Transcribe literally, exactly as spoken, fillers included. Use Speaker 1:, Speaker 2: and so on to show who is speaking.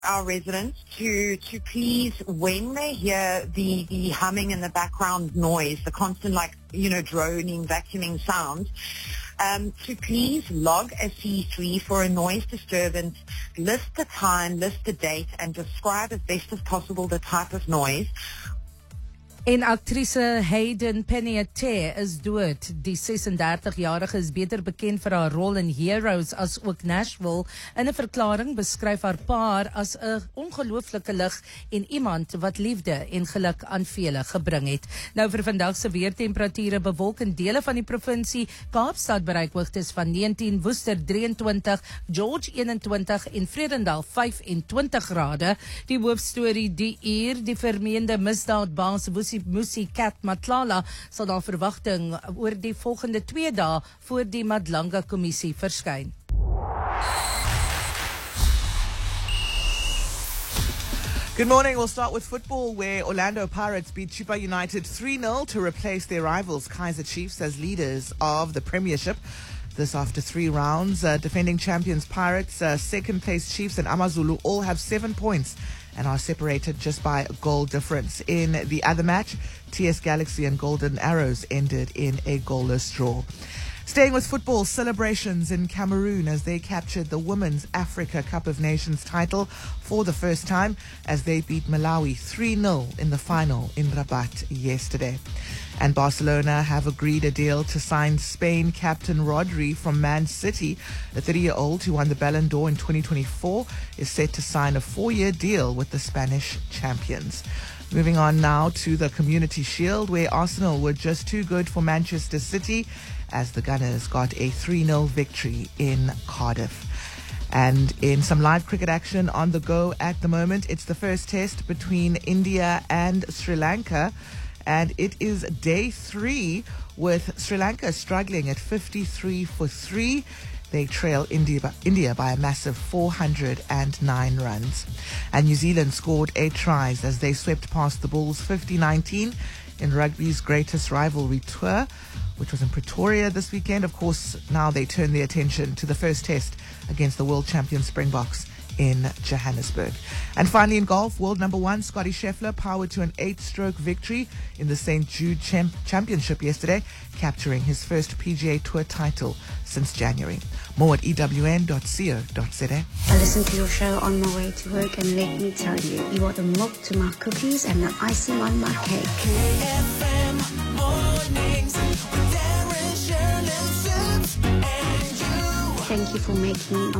Speaker 1: our residents to to please, when they hear the the humming in the background noise, the constant, like, you know, droning, vacuuming sounds, um, to please log a C three for a noise disturbance, list the time, list the date, and describe as best as possible the type of noise.
Speaker 2: En aktrise Hayden Panettiere is dood. Die ses-en-dertig-jarige is beter bekend vir haar rol in Heroes as ook Nashville. In 'n verklaring beskryf haar pa as 'n ongelooflike lig en iemand wat liefde en geluk aan vele gebring het. Nou vir vandag se weertemperature, bewolk in dele van die provinsie. Kaapstad bereik hoogtes van negentien, Worcester drieëntwintig, George eenentwintig en Vredendal vyfentwintig grade. Die hoofstorie die uur, die vermeende misdaadbaas Musi Cat Matlala sal daar verwagting oor die volgende twee dae voor die Madlanga kommissie verskyn.
Speaker 3: Good morning. We'll start with football, where Orlando Pirates beat Chippa United three nil to replace their rivals Kaizer Chiefs as leaders of the Premiership. This after three rounds. Uh, defending champions Pirates, uh, second place Chiefs and Amazulu all have seven points and are separated just by a goal difference. In the other match, T S Galaxy and Golden Arrows ended in a goalless draw. Staying with football, celebrations in Cameroon as they captured the Women's Africa Cup of Nations title for the first time as they beat Malawi three nil in the final in Rabat yesterday. And Barcelona have agreed a deal to sign Spain captain Rodri from Man City. The thirty-year-old who won the Ballon d'Or in twenty twenty-four is set to sign a four-year deal with the Spanish champions. Moving on now to the Community Shield, where Arsenal were just too good for Manchester City as the Gunners got a three nil victory in Cardiff. And in some live cricket action on the go at the moment, it's the first test between India and Sri Lanka. And it is day three, with Sri Lanka struggling at fifty-three for three. They trail India by, India by a massive four hundred nine runs. And New Zealand scored eight tries as they swept past the Bulls fifty nineteen in rugby's greatest rivalry tour, which was in Pretoria this weekend. Of course, now they turn their attention to the first test against the world champion Springboks in Johannesburg. And finally in golf, world number one Scottie Scheffler powered to an eight-stroke victory in the Saint Jude Champ- Championship yesterday, capturing his first P G A Tour title since January. More at E W N dot co dot z a.
Speaker 4: I listen to your show on my way to work, and let me tell you, you are the milk to my cookies and the icing on my cake. K F M mornings with Darren, Sharon, and Sips, and you. Thank you for making